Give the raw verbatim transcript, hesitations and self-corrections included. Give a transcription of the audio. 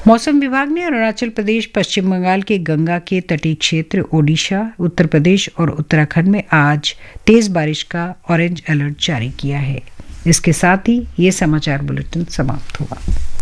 मौसम विभाग ने अरुणाचल प्रदेश, पश्चिम बंगाल के गंगा के तटीय क्षेत्र, ओडिशा, उत्तर प्रदेश और उत्तराखंड में आज तेज बारिश का ऑरेंज अलर्ट जारी किया है। इसके साथ ही ये समाचार बुलेटिन समाप्त हुआ।